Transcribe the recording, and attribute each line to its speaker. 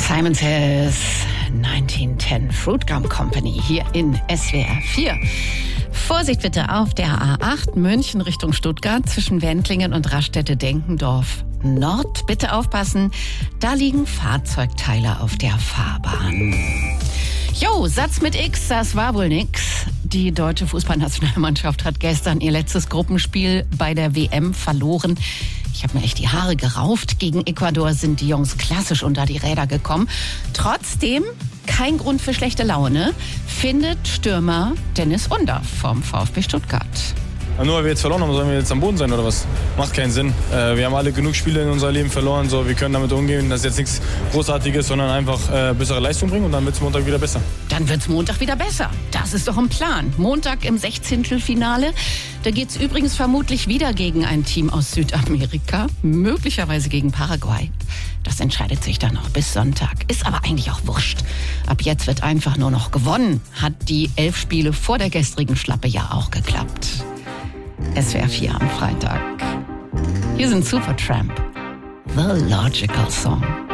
Speaker 1: Simon Says 1910 Fruit Gum Company hier in SWR 4. Vorsicht bitte auf der A8 München Richtung Stuttgart zwischen Wendlingen und Raststätte-Denkendorf Nord. Bitte aufpassen, da liegen Fahrzeugteile auf der Fahrbahn. Jo, Satz mit X, das war wohl nix. Die deutsche Fußballnationalmannschaft hat gestern ihr letztes Gruppenspiel bei der WM verloren. Ich habe mir echt die Haare gerauft. Gegen Ecuador sind die Jungs klassisch unter die Räder gekommen. Trotzdem kein Grund für schlechte Laune, findet Stürmer Dennis Undaff vom VfB Stuttgart.
Speaker 2: Nur weil wir jetzt verloren haben, sollen wir jetzt am Boden sein oder was? Macht keinen Sinn. Wir haben alle genug Spiele in unser Leben verloren. So, wir können damit umgehen. Das ist jetzt nichts Großartiges, sondern einfach bessere Leistung bringen und dann wird es Montag wieder besser.
Speaker 1: Dann wird es Montag wieder besser. Das ist doch ein Plan. Montag im 16. Da geht es übrigens vermutlich wieder gegen ein Team aus Südamerika. Möglicherweise gegen Paraguay. Das entscheidet sich dann noch bis Sonntag. Ist aber eigentlich auch wurscht. Ab jetzt wird einfach nur noch gewonnen. Hat die 11 Spiele vor der gestrigen Schlappe ja auch geklappt. SWR 4 am Freitag. Hier sind Supertramp. The Logical Song.